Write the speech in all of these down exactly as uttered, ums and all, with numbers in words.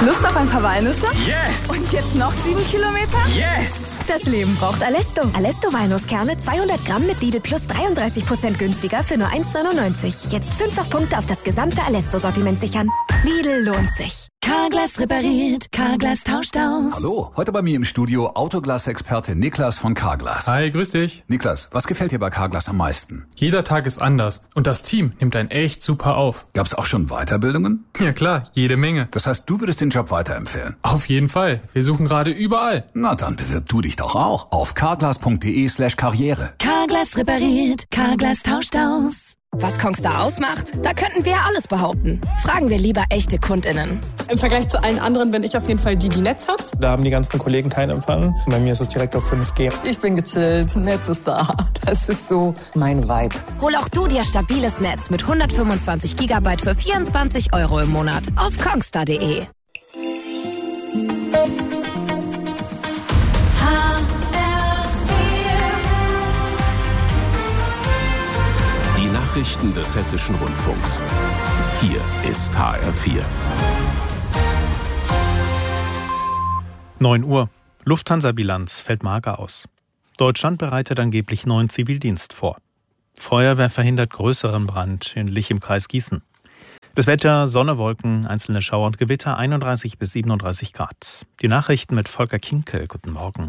Lust auf ein paar Walnüsse? Yes! Und jetzt noch sieben Kilometer? Yes! Das Leben braucht Alesto. Alesto Walnusskerne zweihundert Gramm mit Lidl Plus dreiunddreißig Prozent günstiger für nur eins neunundneunzig. Jetzt fünffach Punkte auf das gesamte Alesto-Sortiment sichern. Lidl lohnt sich. Carglass repariert, Carglass tauscht aus. Hallo, heute bei mir im Studio Autoglas-Experte Niklas von Carglass. Hi, grüß dich. Niklas, was gefällt dir bei Carglass am meisten? Jeder Tag ist anders und das Team nimmt einen echt super auf. Gab's auch schon Weiterbildungen? Ja klar, jede Menge. Das heißt, du würdest den Job weiterempfehlen? Auf jeden Fall. Wir suchen gerade überall. Na dann bewirb du dich doch auch auf carglass.de slash karriere. Carglass repariert, Carglass tauscht aus. Was Kongstar ausmacht? Da könnten wir ja alles behaupten. Fragen wir lieber echte KundInnen. Im Vergleich zu allen anderen bin ich auf jeden Fall die, die Netz hat. Da haben die ganzen Kollegen keinen Empfang. Bei mir ist es direkt auf fünf G. Ich bin gechillt, Netz ist da. Das ist so mein Vibe. Hol auch du dir stabiles Netz mit hundertfünfundzwanzig Gigabyte für vierundzwanzig Euro im Monat auf kongstar punkt de. Nachrichten des Hessischen Rundfunks. Hier ist H R vier. neun Uhr. Lufthansa-Bilanz fällt mager aus. Deutschland bereitet angeblich neuen Zivildienst vor. Feuerwehr verhindert größeren Brand in Lich im Kreis Gießen. Das Wetter, Sonne, Wolken, einzelne Schauer und Gewitter, einunddreißig bis siebenunddreißig Grad. Die Nachrichten mit Volker Kinkel. Guten Morgen.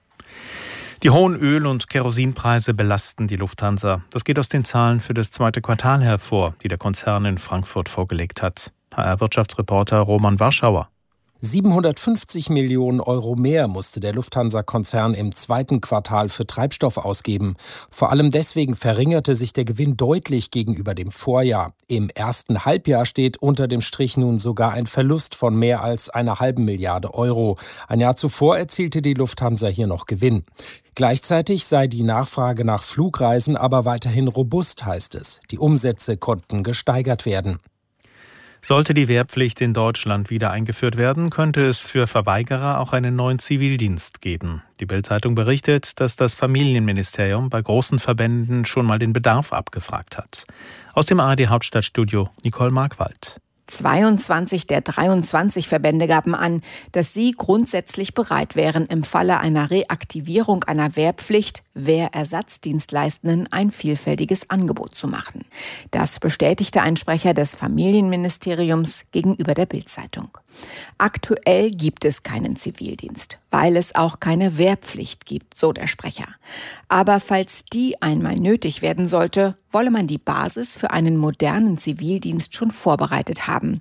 Die hohen Öl- und Kerosinpreise belasten die Lufthansa. Das geht aus den Zahlen für das zweite Quartal hervor, die der Konzern in Frankfurt vorgelegt hat. H R-Wirtschaftsreporter Roman Warschauer. siebenhundertfünfzig Millionen Euro mehr musste der Lufthansa-Konzern im zweiten Quartal für Treibstoff ausgeben. Vor allem deswegen verringerte sich der Gewinn deutlich gegenüber dem Vorjahr. Im ersten Halbjahr steht unter dem Strich nun sogar ein Verlust von mehr als einer halben Milliarde Euro. Ein Jahr zuvor erzielte die Lufthansa hier noch Gewinn. Gleichzeitig sei die Nachfrage nach Flugreisen aber weiterhin robust, heißt es. Die Umsätze konnten gesteigert werden. Sollte die Wehrpflicht in Deutschland wieder eingeführt werden, könnte es für Verweigerer auch einen neuen Zivildienst geben. Die Bild-Zeitung berichtet, dass das Familienministerium bei großen Verbänden schon mal den Bedarf abgefragt hat. Aus dem A R D-Hauptstadtstudio Nicole Markwald. zweiundzwanzig der dreiundzwanzig Verbände gaben an, dass sie grundsätzlich bereit wären, im Falle einer Reaktivierung einer Wehrpflicht Wehrersatzdienstleistenden ein vielfältiges Angebot zu machen. Das bestätigte ein Sprecher des Familienministeriums gegenüber der Bild-Zeitung. Aktuell gibt es keinen Zivildienst, weil es auch keine Wehrpflicht gibt, so der Sprecher. Aber falls die einmal nötig werden sollte, wolle man die Basis für einen modernen Zivildienst schon vorbereitet haben.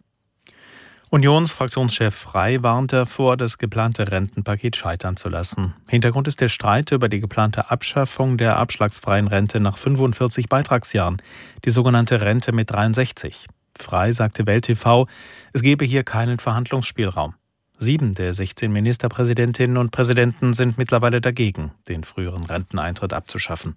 Unionsfraktionschef Frey warnt davor, das geplante Rentenpaket scheitern zu lassen. Hintergrund ist der Streit über die geplante Abschaffung der abschlagsfreien Rente nach fünfundvierzig Beitragsjahren, die sogenannte Rente mit dreiundsechzig. Frey sagte Welt T V, es gebe hier keinen Verhandlungsspielraum. Sieben der sechzehn Ministerpräsidentinnen und Präsidenten sind mittlerweile dagegen, den früheren Renteneintritt abzuschaffen.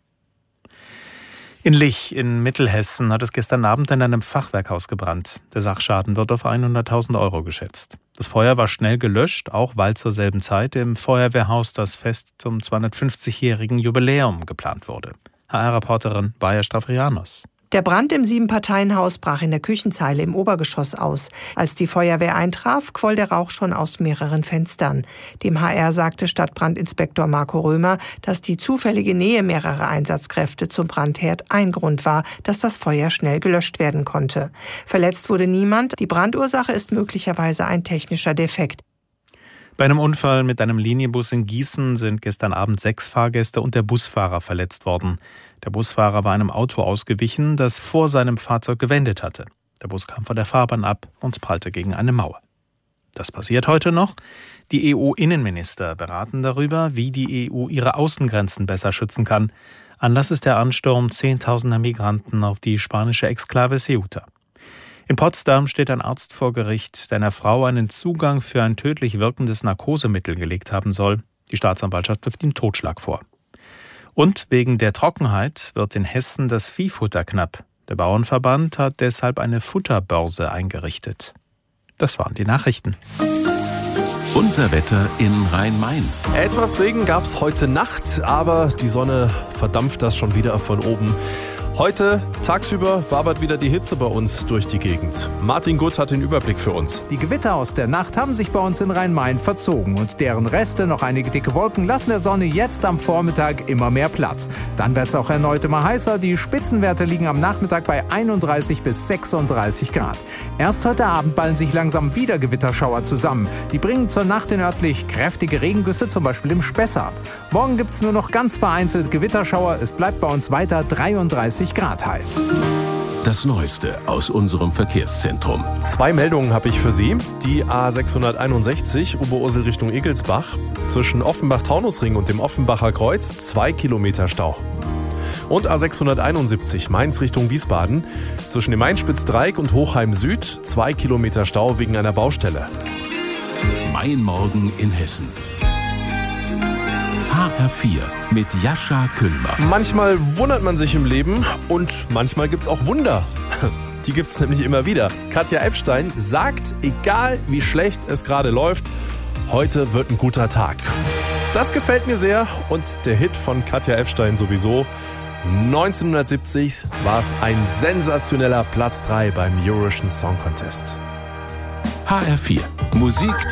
In Lich in Mittelhessen hat es gestern Abend in einem Fachwerkhaus gebrannt. Der Sachschaden wird auf hunderttausend Euro geschätzt. Das Feuer war schnell gelöscht, auch weil zur selben Zeit im Feuerwehrhaus das Fest zum zweihundertfünfzigjährigen Jubiläum geplant wurde. H R-Reporterin Baja Stavrianos. Der Brand im Siebenparteienhaus brach in der Küchenzeile im Obergeschoss aus. Als die Feuerwehr eintraf, quoll der Rauch schon aus mehreren Fenstern. Dem H R sagte Stadtbrandinspektor Marco Römer, dass die zufällige Nähe mehrerer Einsatzkräfte zum Brandherd ein Grund war, dass das Feuer schnell gelöscht werden konnte. Verletzt wurde niemand. Die Brandursache ist möglicherweise ein technischer Defekt. Bei einem Unfall mit einem Linienbus in Gießen sind gestern Abend sechs Fahrgäste und der Busfahrer verletzt worden. Der Busfahrer war einem Auto ausgewichen, das vor seinem Fahrzeug gewendet hatte. Der Bus kam von der Fahrbahn ab und prallte gegen eine Mauer. Das passiert heute noch. Die E U-Innenminister beraten darüber, wie die E U ihre Außengrenzen besser schützen kann. Anlass ist der Ansturm zehntausender Migranten auf die spanische Exklave Ceuta. In Potsdam steht ein Arzt vor Gericht, der einer Frau einen Zugang für ein tödlich wirkendes Narkosemittel gelegt haben soll. Die Staatsanwaltschaft wirft ihm Totschlag vor. Und wegen der Trockenheit wird in Hessen das Viehfutter knapp. Der Bauernverband hat deshalb eine Futterbörse eingerichtet. Das waren die Nachrichten. Unser Wetter in Rhein-Main. Etwas Regen gab es heute Nacht, aber die Sonne verdampft das schon wieder von oben. Heute, tagsüber, wabert wieder die Hitze bei uns durch die Gegend. Martin Gutt hat den Überblick für uns. Die Gewitter aus der Nacht haben sich bei uns in Rhein-Main verzogen und deren Reste, noch einige dicke Wolken, lassen der Sonne jetzt am Vormittag immer mehr Platz. Dann wird es auch erneut immer heißer. Die Spitzenwerte liegen am Nachmittag bei einunddreißig bis sechsunddreißig Grad. Erst heute Abend ballen sich langsam wieder Gewitterschauer zusammen. Die bringen zur Nacht in örtlich kräftige Regengüsse, zum Beispiel im Spessart. Morgen gibt es nur noch ganz vereinzelt Gewitterschauer. Es bleibt bei uns weiter dreiunddreißig Grad heiß. Das Neueste aus unserem Verkehrszentrum. Zwei Meldungen habe ich für Sie. Die A sechshunderteinundsechzig Oberursel Richtung Egelsbach. Zwischen Offenbach-Taunusring und dem Offenbacher Kreuz zwei Kilometer Stau. Und A sechshunderteinundsiebzig Mainz Richtung Wiesbaden. Zwischen dem Einspitzdreieck und Hochheim Süd zwei Kilometer Stau wegen einer Baustelle. Mein Morgen in Hessen. H R vier mit Jascha Küllmer. Manchmal wundert man sich im Leben und manchmal gibt's auch Wunder. Die gibt's nämlich immer wieder. Katja Epstein sagt, egal wie schlecht es gerade läuft, heute wird ein guter Tag. Das gefällt mir sehr und der Hit von Katja Epstein sowieso. neunzehnhundertsiebzig war es ein sensationeller Platz drei beim Eurovision Song Contest. H R vier Musik, die